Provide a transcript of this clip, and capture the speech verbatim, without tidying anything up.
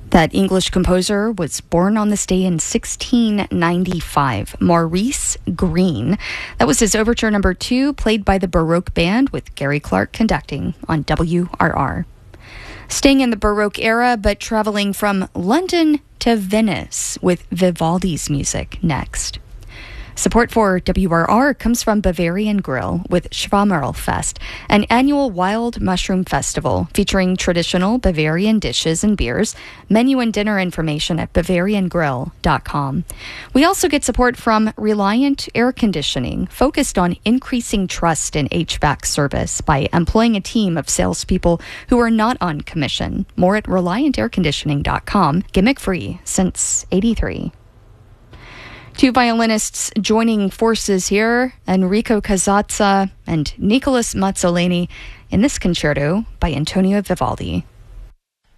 That English composer was born on this day in sixteen ninety-five, Maurice Greene. That was his overture number two, played by the Baroque Band with Gary Clark conducting on W R R. Staying in the Baroque era, but traveling from London to Venice with Vivaldi's music next. Support for W R R comes from Bavarian Grill with Schwammerlfest, an annual wild mushroom festival featuring traditional Bavarian dishes and beers. Menu and dinner information at bavarian grill dot com. We also get support from Reliant Air Conditioning, focused on increasing trust in H V A C service by employing a team of salespeople who are not on commission. More at reliant air conditioning dot com. Gimmick free since eighty-three. Two violinists joining forces here, Enrico Casazza and Nicolas Mazzoleni, in this concerto by Antonio Vivaldi.